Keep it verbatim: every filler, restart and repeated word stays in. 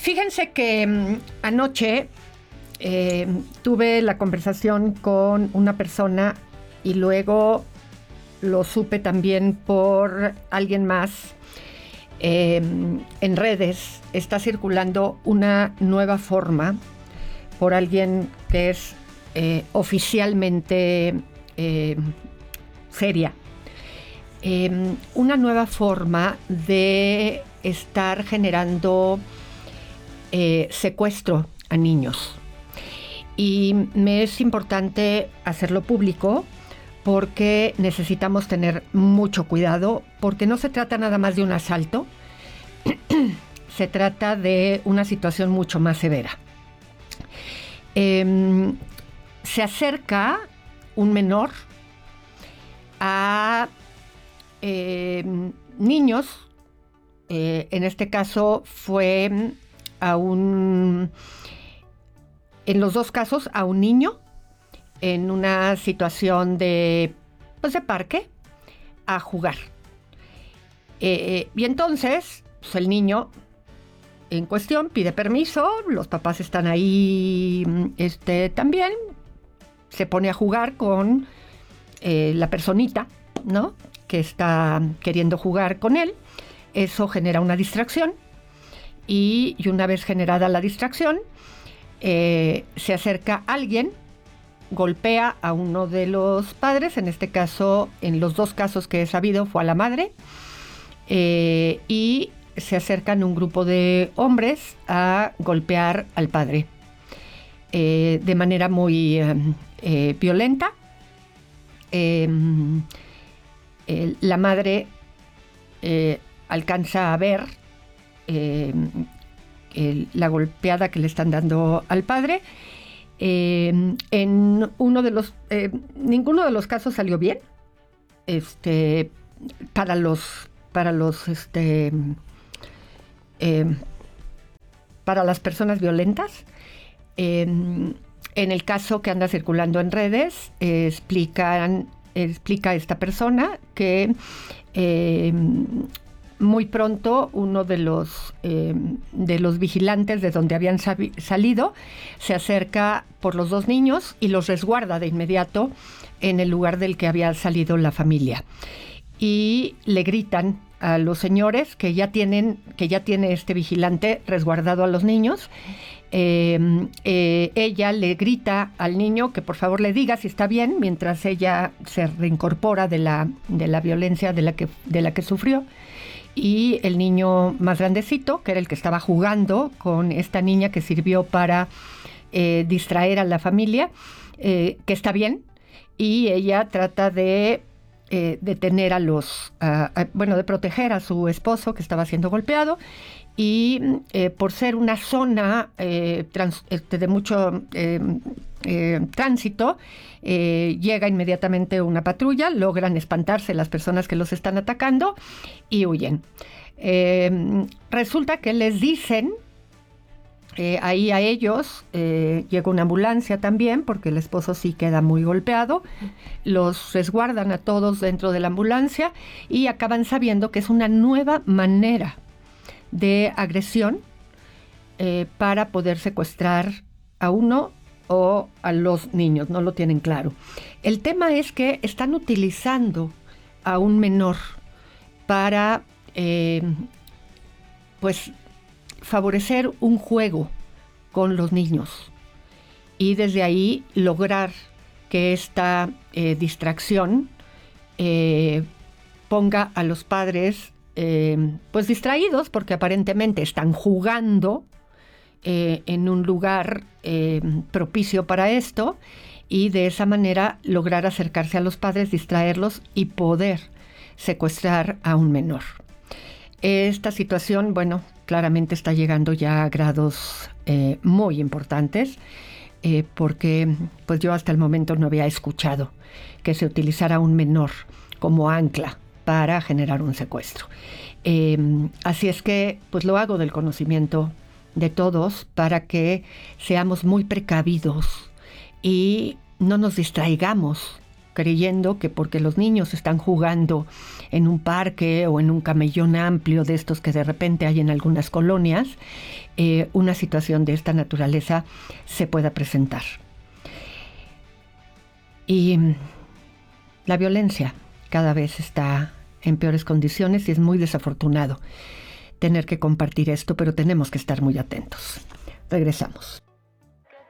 Fíjense que um, anoche eh, tuve la conversación con una persona y luego lo supe también por alguien más. Eh, en redes está circulando una nueva forma por alguien que es eh, oficialmente eh, seria. Eh, una nueva forma de estar generando eh, secuestro a niños. Y me es importante hacerlo público porque necesitamos tener mucho cuidado, porque no se trata nada más de un asalto, se trata de una situación mucho más severa. Eh, se acerca un menor a eh, niños, eh, en este caso fue a un, en los dos casos a un niño, en una situación de, pues de parque, a jugar. Eh, y entonces, pues el niño en cuestión pide permiso, los papás están ahí este, también, se pone a jugar con eh, la personita, ¿no?, que está queriendo jugar con él. Eso genera una distracción y, y una vez generada la distracción, eh, se acerca alguien, golpea a uno de los padres, en este caso, en los dos casos que he sabido, fue a la madre, eh, y se acercan un grupo de hombres a golpear al padre eh, de manera muy eh, eh, violenta. Eh, eh, la madre eh, alcanza a ver eh, el, la golpeada que le están dando al padre. Eh, en uno de los eh, ninguno de los casos salió bien este para los para los este eh, para las personas violentas. Eh, en el caso que anda circulando en redes, eh, explican explica esta persona que eh, muy pronto uno de los, eh, de los vigilantes de donde habían sabi- salido se acerca por los dos niños y los resguarda de inmediato en el lugar del que había salido la familia. Y le gritan a los señores que ya tienen, que ya tiene este vigilante resguardado a los niños. Eh, eh, ella le grita al niño que por favor le diga si está bien, mientras ella se reincorpora de la, de la violencia de la que, de la que sufrió. Y el niño más grandecito, que era el que estaba jugando con esta niña que sirvió para eh, distraer a la familia, eh, que está bien, y ella trata de eh, detener a los, uh, a, bueno, de proteger a su esposo que estaba siendo golpeado, y eh, por ser una zona eh, trans, este, de mucho eh, eh, tránsito, eh, llega inmediatamente una patrulla, logran espantarse las personas que los están atacando y huyen. Eh, resulta que les dicen, eh, ahí a ellos, eh, llega una ambulancia también, porque el esposo sí queda muy golpeado, los resguardan a todos dentro de la ambulancia y acaban sabiendo que es una nueva manera de agresión eh, para poder secuestrar a uno o a los niños, no lo tienen claro. El tema es que están utilizando a un menor para eh, pues favorecer un juego con los niños y desde ahí lograr que esta eh, distracción eh, ponga a los padres Eh, pues distraídos, porque aparentemente están jugando eh, en un lugar eh, propicio para esto, y de esa manera lograr acercarse a los padres, distraerlos y poder secuestrar a un menor. Esta situación, bueno, claramente está llegando ya a grados eh, muy importantes, eh, porque pues yo hasta el momento no había escuchado que se utilizara un menor como ancla para generar un secuestro. Eh, así es que pues lo hago del conocimiento de todos para que seamos muy precavidos y no nos distraigamos creyendo que porque los niños están jugando en un parque o en un camellón amplio de estos que de repente hay en algunas colonias, eh, una situación de esta naturaleza se pueda presentar. Y la violencia cada vez está en peores condiciones y es muy desafortunado tener que compartir esto, pero tenemos que estar muy atentos. Regresamos.